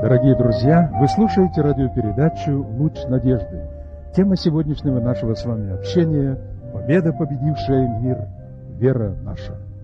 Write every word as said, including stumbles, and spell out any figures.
Дорогие друзья, вы слушаете радиопередачу «Луч надежды». Тема сегодняшнего нашего с вами общения – «Победа, победившая мир, вера наша».